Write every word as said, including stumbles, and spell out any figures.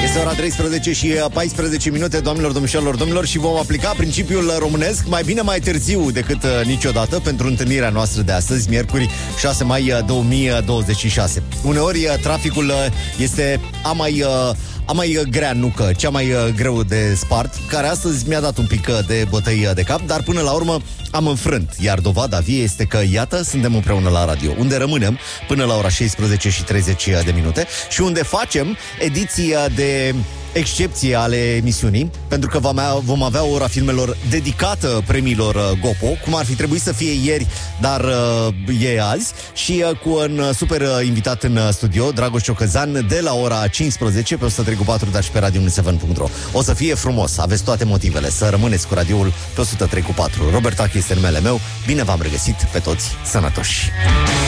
Este ora treisprezece și paisprezece minute, doamnelor, domnișoarelor, domnilor, și vom aplica principiul românesc mai bine mai târziu decât uh, niciodată pentru întâlnirea noastră de astăzi, miercuri șase mai două mii douăzeci și șase. Uneori uh, traficul uh, este a mai... Uh, a mai grea nucă, cea mai uh, greu de spart, care astăzi mi-a dat un pic uh, de bătăi uh, de cap, dar până la urmă am înfrânt, iar dovada vie este că, iată, suntem împreună la radio, unde rămânem până la ora șaisprezece și treizeci de minute și unde facem ediția de excepție ale emisiunii, pentru că vom avea, vom avea o ora filmelor dedicată premiilor uh, Gopo, cum ar fi trebuit să fie ieri, dar uh, e azi, și uh, cu un uh, super uh, invitat în uh, studio, Dragoș Ciocăzan, de la ora cincisprezece pe o sută trei cu patru, dar și pe radio unu șapte punct ro. O să fie frumos, aveți toate motivele să rămâneți cu radioul pe o sută trei cu patru. Robert Achi este numele meu, bine v-am regăsit pe toți, sănătoși!